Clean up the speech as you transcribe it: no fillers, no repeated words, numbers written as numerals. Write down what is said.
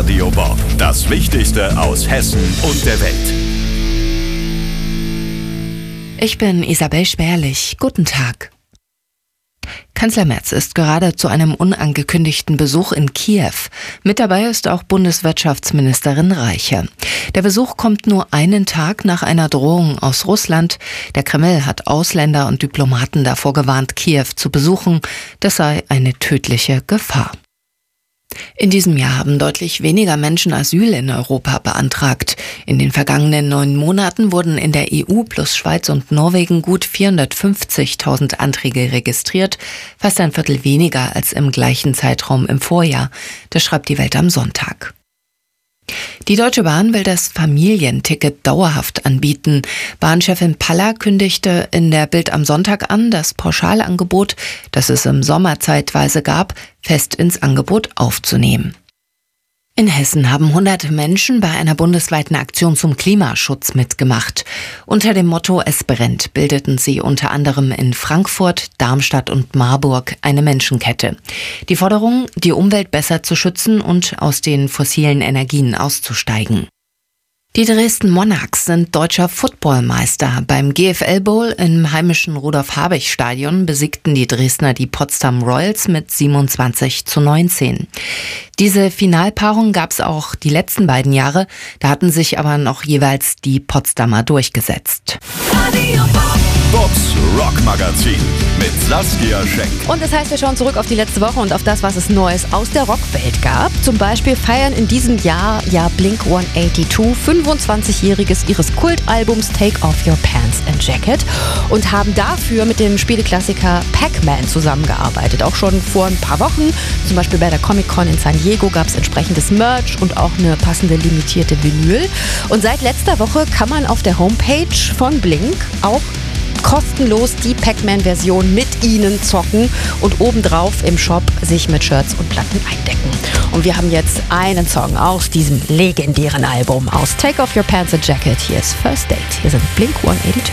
Radio Bob. Das Wichtigste aus Hessen und der Welt. Ich bin Isabel Schwerlich. Guten Tag. Kanzler Merz ist gerade zu einem unangekündigten Besuch in Kiew. Mit dabei ist auch Bundeswirtschaftsministerin Reiche. Der Besuch kommt nur einen Tag nach einer Drohung aus Russland. Der Kreml hat Ausländer und Diplomaten davor gewarnt, Kiew zu besuchen. Das sei eine tödliche Gefahr. In diesem Jahr haben deutlich weniger Menschen Asyl in Europa beantragt. In den vergangenen 9 Monaten wurden in der EU plus Schweiz und Norwegen gut 450.000 Anträge registriert, fast ein Viertel weniger als im gleichen Zeitraum im Vorjahr. Das schreibt die Welt am Sonntag. Die Deutsche Bahn will das Familienticket dauerhaft anbieten. Bahnchefin Paller kündigte in der Bild am Sonntag an, das Pauschalangebot, das es im Sommer zeitweise gab, fest ins Angebot aufzunehmen. In Hessen haben hunderte Menschen bei einer bundesweiten Aktion zum Klimaschutz mitgemacht. Unter dem Motto Es brennt bildeten sie unter anderem in Frankfurt, Darmstadt und Marburg eine Menschenkette. Die Forderung, die Umwelt besser zu schützen und aus den fossilen Energien auszusteigen. Die Dresden Monarchs sind deutscher Footballmeister. Beim GFL Bowl im heimischen Rudolf-Habich-Stadion besiegten die Dresdner die Potsdam Royals mit 27:19. Diese Finalpaarung gab es auch die letzten beiden Jahre, da hatten sich aber noch jeweils die Potsdamer durchgesetzt. Bobs Rockmagazin mit Saskia Schenk. Und das heißt, wir schauen zurück auf die letzte Woche und auf das, was es Neues aus der Rockwelt gab. Zum Beispiel feiern in diesem Jahr Blink-182 25-jähriges ihres Kultalbums Take Off Your Pants and Jacket und haben dafür mit dem Spieleklassiker Pac-Man zusammengearbeitet. Auch schon vor ein paar Wochen, zum Beispiel bei der Comic-Con in San Diego, gab es entsprechendes Merch und auch eine passende limitierte Vinyl. Und seit letzter Woche kann man auf der Homepage von Blink auch kostenlos die Pac-Man-Version mit ihnen zocken und obendrauf im Shop sich mit Shirts und Platten eindecken. Und wir haben jetzt einen Song aus diesem legendären Album, aus Take Off Your Pants and Jacket. Hier ist First Date. Hier sind Blink-182.